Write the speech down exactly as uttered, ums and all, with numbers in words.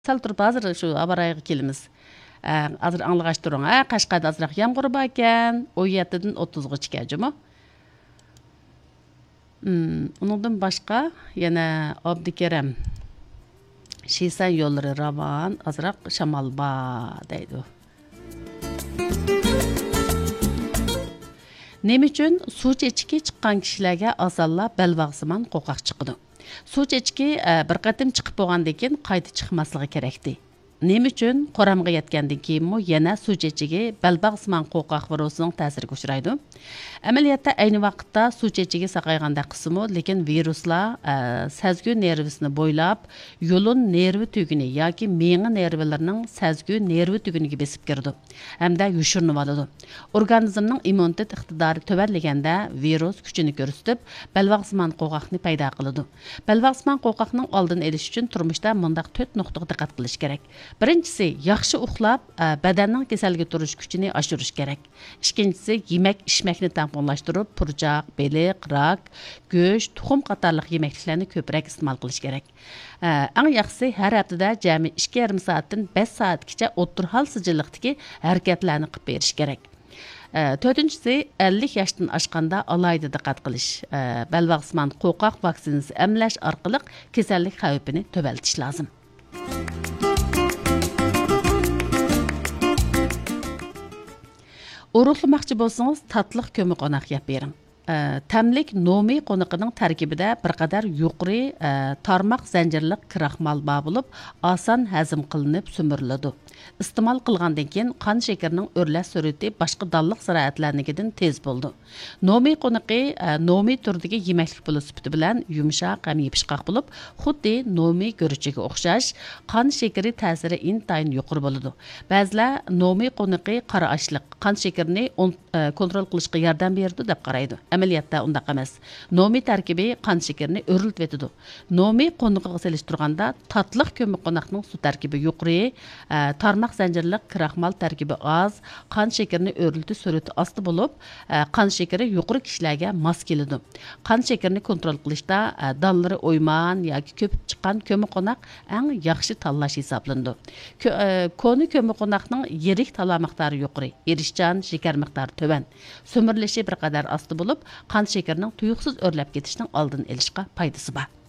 Sal turib hazır şu abarayga kelimiz. Hazır anlagaç turuň. Ha, Qashqarda azırak yağmur bar ekan. on yedidən otuzgacha juma. Hmm, onundan başqa yana Abdukerem Şisan yolları ravan, azırak şamal ba deydi. Neme üçün suv chechki chiqqan kishilarga asalla belbag'siman qo'qaq chiqdi. Suv chechki bir qatim chiqib bo'lgandan keyin qayta chiqmasligi kerakdi. Neme üçün qoramga yetgandan keyinmi yana suv chechiga belbag'siman qo'qaq virusining ta'siriga uchraydi. Amaliyotda ayni vaqtda suv chechiga saqayganda qismi, lekin viruslar sezgi nervisini bo'ylab yo'lun nervi tuguni yoki miya nervilarining sezgi nervi tuguniga besib kirdi hamda yushirnib oladi. Organizmning immunitet iqtidori tuvanlaganda virus kuchini ko'rsatib, belbag'siman qo'qaqni paydo qiladi. Belbag'siman qo'qaqning oldini olish uchun turmushda mundaq to'rt nuqtaga diqqat qilish kerak. Birinchisi, yaxshi uxlab, badanning kasalga turish kuchini oshirish kerak. Ikkinchisi, yemak ishmakni tampонlashtirib, purchoq, beliq, rak, go'sht, tuxum qatorliq yemekliklarni ko'proq iste'mol qilish kerak. Eng yaxshisi har haftada jami ikki yarim soatdan besh soatgacha o'tirhal sijillikdagi harakatlarni qilib berish kerak. To'rtinchisi, ellik yoshdan oshganda alayda diqqat qilish. Belbag'siman qo'qaq vaksinasi emlash orqali kasallik xavfini to'baltish lozim. Uruqlamoqchi bo'lsangiz, tatliq ko'mi qo'naq yap bering. Tamlik nomi qo'niqining tarkibida bir qadar yuqori tarmoq zanjirliq kraxmal bor bo'lib, oson hazm qilinib sumiriladi. İste'mol qilgandan keyin qon shakarining o'rlash sur'ati boshqa donliq ziroatlarnikidan tez bo'ldi. Nomi qo'niqi nomi turdagi yemaklik bo'lish sifati bilan yumshoq ham yepishqoq bo'lib, xuddi nomi go'richiga o'xshash, qon shakari ta'siri intayin yuqori bo'ladi. Ba'zilar nomi qo'niqi qora ochliq, qon shakarini kontrol qilishga yordam berdi deb qaraydi. Amaliyotda undaq emas. Nomi tarkibi qon shakarini o'riltib etadi. Nomi qo'niqiga selishtirganda tatliq ko'mi qo'naqning su tarkibi yuqori, tarmoq zanjirliq kraxmal tarkibi oz, qon shakarini o'riltish sur'ati osti bo'lib, qon shakari yuqori kishilarga mos keladi. Qon shakarini kontrol qilishda donlari o'yman yoki ko'p chiqqan ko'mi qo'naq eng yaxshi tanlash hisoblanadi. Koni ko'mi qo'naqning yirik tala miqdori yuqori, erishchan shakar miqdori tuvan. So'mirilishi bir qadar osti bo'lib, qon shakarining tuyuqsiz o'rlab ketishining oldini olishga foydasi bor.